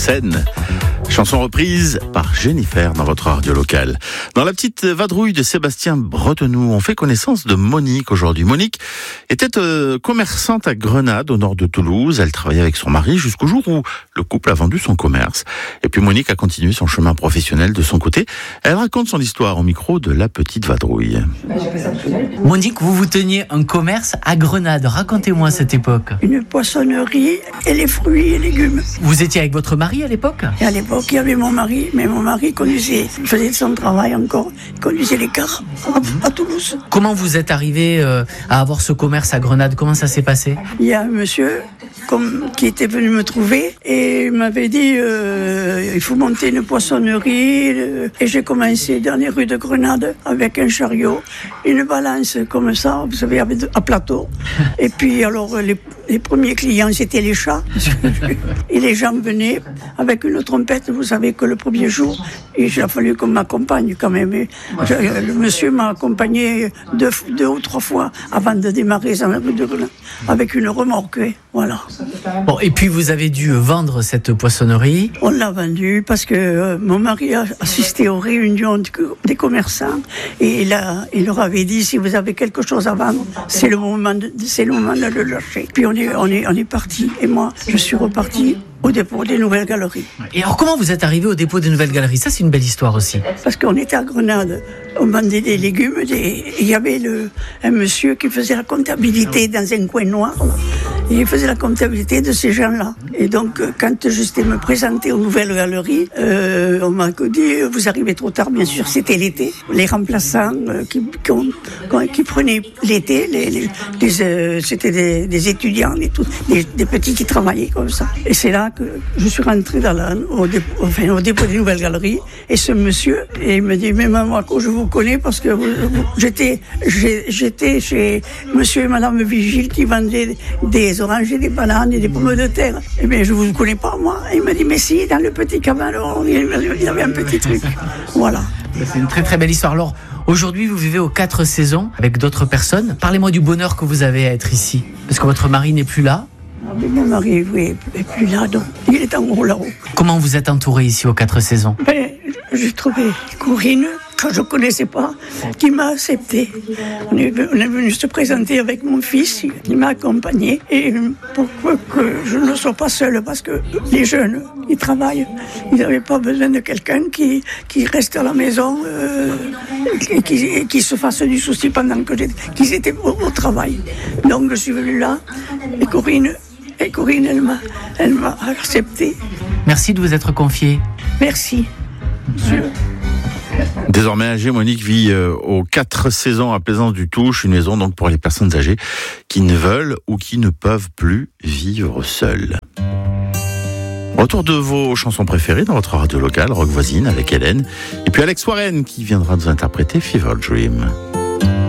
Seine. Chanson reprise par Jennifer dans votre radio locale. Dans la petite vadrouille de Sébastien Bretenoux, on fait connaissance de Monique aujourd'hui. Monique était commerçante à Grenade, au nord de Toulouse. Elle travaillait avec son mari jusqu'au jour où le couple a vendu son commerce. Et puis Monique a continué son chemin professionnel de son côté. Elle raconte son histoire au micro de la petite vadrouille. Monique, vous teniez un commerce à Grenade. Racontez-moi cette époque. Une poissonnerie et les fruits et légumes. Vous étiez avec votre mari à l'époque ? Et à l'époque, il y avait mon mari, mais mon mari conduisait, il faisait son travail encore, il conduisait les cars à Toulouse. Comment vous êtes arrivé à avoir ce commerce à Grenade ? Comment ça s'est passé ? Il y a un monsieur qui était venu me trouver et m'avait dit il faut monter une poissonnerie. Et j'ai commencé dans les rues de Grenade avec un chariot, une balance comme ça, vous savez, à plateau. Et puis alors les premiers clients c'était les chats. Et les gens venaient avec une trompette. Vous savez que le premier jour, il a fallu qu'on m'accompagne quand même. Le monsieur m'a accompagné deux ou trois fois avant de démarrer dans la rue de Grenade avec une remorque. Voilà. Bon, et puis vous avez dû vendre cette poissonnerie. On l'a vendue parce que mon mari a assisté aux réunions des commerçants et il leur avait dit si vous avez quelque chose à vendre, c'est le moment de le lâcher. Puis on est parti et moi je suis reparti au dépôt des Nouvelles Galeries. Et alors comment vous êtes arrivé au dépôt des Nouvelles Galeries ? Ça c'est une belle histoire aussi. Parce qu'on était à Grenade, on vendait des légumes et il y avait un monsieur qui faisait la comptabilité dans un coin noir. Et il faisait la comptabilité de ces gens-là. Et donc, quand j'étais me présenter aux Nouvelles Galeries, on m'a dit, vous arrivez trop tard, bien sûr, c'était l'été. Les remplaçants qui prenaient l'été, c'était des étudiants, des petits qui travaillaient comme ça. Et c'est là que je suis rentrée au dépôt des Nouvelles Galeries. Et ce monsieur, il me dit, mais maman, je vous connais parce que j'étais chez monsieur et madame Vigile qui vendaient des oranges et des bananes et des pommes de terre. Eh bien, je ne vous connais pas, moi. Il m'a dit, mais si, dans le petit cabanon, il y avait un petit truc. Voilà. C'est une très très belle histoire. Alors, aujourd'hui, vous vivez aux 4 saisons avec d'autres personnes. Parlez-moi du bonheur que vous avez à être ici. Parce que votre mari n'est plus là. Ah, mais mon mari, oui, n'est plus là, donc il est en haut là-haut. Comment vous êtes entouré ici aux 4 saisons ? J'ai trouvé Corinne, que je ne connaissais pas, qui m'a accepté. On est venu se présenter avec mon fils, qui m'a accompagné. Et pour que je ne sois pas seule, parce que les jeunes, ils travaillent. Ils n'avaient pas besoin de quelqu'un qui reste à la maison et qui se fasse du souci pendant qu'ils étaient au travail. Donc je suis venue là, et Corinne, elle m'a accepté. Merci de vous être confiée. Merci. Désormais âgée, Monique vit aux 4 saisons à Plaisance du Touche, une maison donc pour les personnes âgées qui ne veulent ou qui ne peuvent plus vivre seules. Retour de vos chansons préférées dans votre radio locale, Rock Voisine avec Hélène, et puis Alex Warren qui viendra nous interpréter Fever Dream.